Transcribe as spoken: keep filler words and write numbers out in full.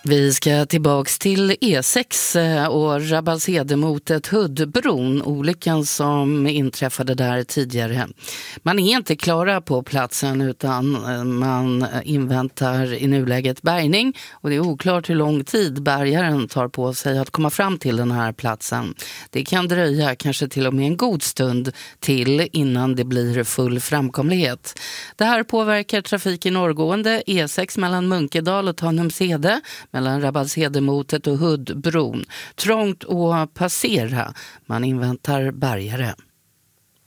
Vi ska tillbaks till E sex och Rabbalshede-motet Huddbron, olyckan som inträffade där tidigare. Man är inte klara på platsen utan man inväntar i nuläget bärgning och det är oklart hur lång tid bärgaren tar på sig att komma fram till den här platsen. Det kan dröja kanske till och med en god stund till innan det blir full framkomlighet. Det här påverkar trafiken norrgående E sex mellan Munkedal och Tanumshede, mellan Rabbalshede-motet och Huddbron. Trångt att passera. Man inväntar bärgare.